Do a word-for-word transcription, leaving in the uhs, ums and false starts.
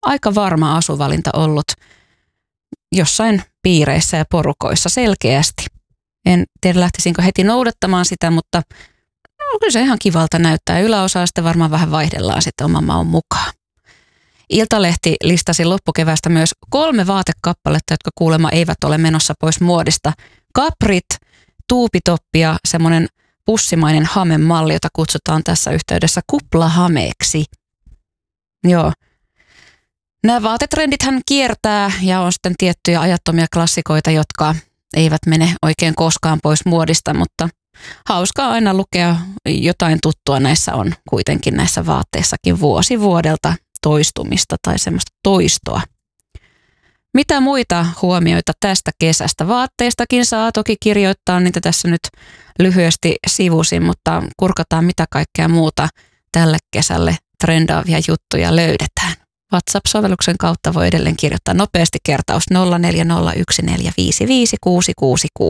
aika varma asuvalinta ollut jossain piireissä ja porukoissa selkeästi. En tiedä lähtisinkö heti noudattamaan sitä, mutta no, kyllä se ihan kivalta näyttää. Yläosaa sitten varmaan vähän vaihdellaan sitten oman maun mukaan. Iltalehti listasi loppukevästä myös kolme vaatekappaletta, jotka kuulemma eivät ole menossa pois muodista. Kaprit, tuupitoppi ja semmoinen pussimainen hamemalli, jota kutsutaan tässä yhteydessä kuplahameeksi. Joo. Nämä vaatetrendithän kiertää ja on sitten tiettyjä ajattomia klassikoita, jotka eivät mene oikein koskaan pois muodista, mutta hauskaa aina lukea, jotain tuttua näissä on kuitenkin näissä vaatteissakin vuosi vuodelta toistumista tai semmoista toistoa. Mitä muita huomioita tästä kesästä? Vaatteistakin saa toki kirjoittaa, niitä tässä nyt lyhyesti sivusin, mutta kurkataan mitä kaikkea muuta tälle kesälle trendaavia juttuja löydetään. WhatsApp-sovelluksen kautta voi edelleen kirjoittaa nopeasti kertaus nolla neljä nolla yksi neljä viisi viisi kuusi kuusi kuusi.